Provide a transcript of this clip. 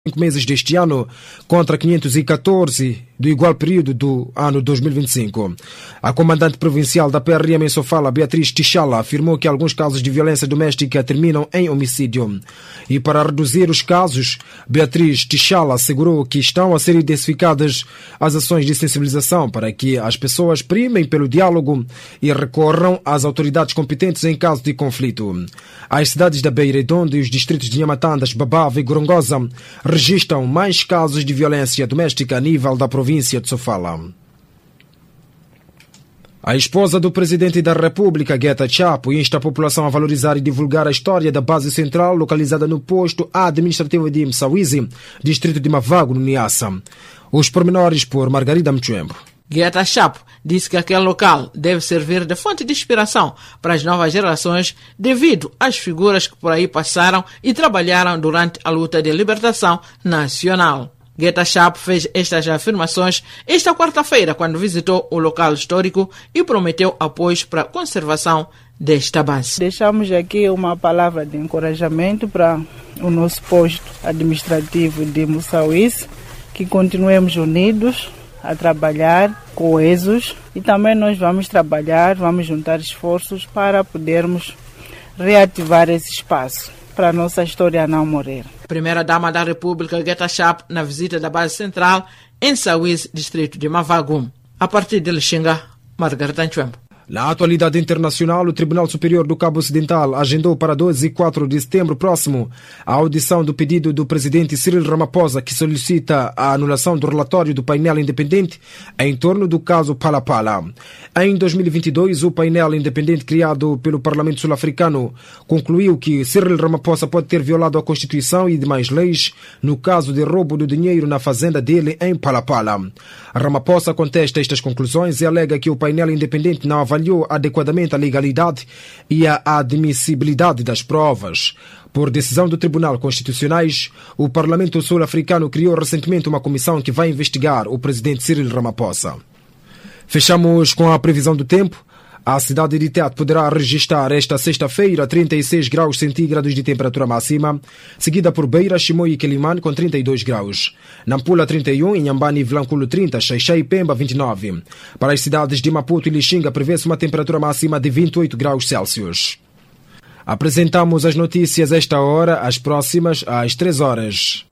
meses deste ano, contra 514 do igual período do ano 2025. A comandante provincial da PRM em Sofala, Beatriz Tichala, afirmou que alguns casos de violência doméstica terminam em homicídio. E para reduzir os casos, Beatriz Tichala assegurou que estão a ser intensificadas as ações de sensibilização para que as pessoas primem pelo diálogo e recorram às autoridades competentes em caso de conflito. As cidades da Beira Redondo e os distritos de Nhamatandas, Babava e Gorongosa registram mais casos de violência doméstica a nível da província de Sofala. A esposa do presidente da República, Geta Chapo, insta a população a valorizar e divulgar a história da base central localizada no posto administrativo de Msawizi, distrito de Mavago, no Niassa. Os pormenores por Margarida Mchembo. Geta Chapo disse que aquele local deve servir de fonte de inspiração para as novas gerações devido às figuras que por aí passaram e trabalharam durante a luta de libertação nacional. Geta Chapo fez estas afirmações esta quarta-feira quando visitou o local histórico e prometeu apoios para a conservação desta base. Deixamos aqui uma palavra de encorajamento para o nosso posto administrativo de Msawizi, que continuemos unidos a trabalhar, coesos, e também nós vamos trabalhar, vamos juntar esforços para podermos reativar esse espaço, para a nossa história não morrer. Primeira-Dama da República, Geta Chapo, na visita da base central em Msawizi, distrito de Mavago. A partir de Lixinga, Margarida Nchembo. Na atualidade internacional, o Tribunal Superior do Cabo Ocidental agendou para 2 e 4 de setembro próximo a audição do pedido do presidente Cyril Ramaphosa, que solicita a anulação do relatório do painel independente em torno do caso Palapala. Em 2022, o painel independente criado pelo Parlamento Sul-Africano concluiu que Cyril Ramaphosa pode ter violado a Constituição e demais leis no caso de roubo do dinheiro na fazenda dele em Palapala. Ramaphosa contesta estas conclusões e alega que o painel independente não avaliou adequadamente a legalidade e a admissibilidade das provas. Por decisão do Tribunal Constitucionais, o Parlamento Sul-Africano criou recentemente uma comissão que vai investigar o presidente Cyril Ramaphosa. Fechamos com a previsão do tempo. A cidade de Tete poderá registrar esta sexta-feira 36 graus centígrados de temperatura máxima, seguida por Beira, Chimoio e Quelimane com 32 graus. Nampula 31, Inhambane e Vilanculo 30, Xaixai e Pemba 29. Para as cidades de Maputo e Lixinga prevê-se uma temperatura máxima de 28 graus Celsius. Apresentamos as notícias esta hora, as próximas às 3 horas.